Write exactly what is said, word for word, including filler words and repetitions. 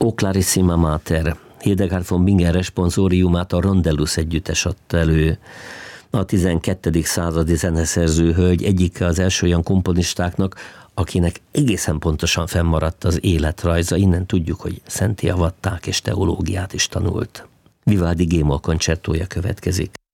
O Clarissima Mater, Hildegard von Bingen responsoriumát a Rondellus együttes adta elő. A tizenkettedik századi zeneszerző hölgy egyike az első olyan komponistáknak, akinek egészen pontosan fennmaradt az életrajza. Innen tudjuk, hogy szentté avatták és teológiát is tanult. Vivaldi G-moll koncertója következik.